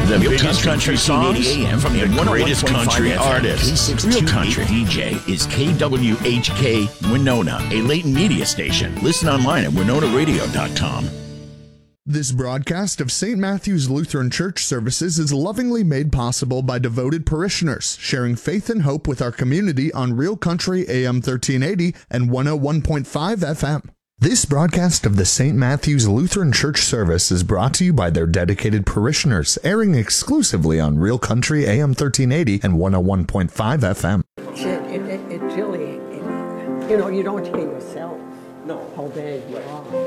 The biggest country songs from the greatest country artists. Real Country DJ is KWHK Winona, a Layton media station. Listen online at winonaradio.com. This broadcast of St. Matthew's Lutheran Church services is lovingly made possible by devoted parishioners, sharing faith and hope with our community on Real Country AM 1380 and 101.5 FM. This broadcast of the St. Matthew's Lutheran Church service is brought to you by their dedicated parishioners, airing exclusively on Real Country AM 1380 and 101.5 FM. It really, you don't hear yourself how bad you are.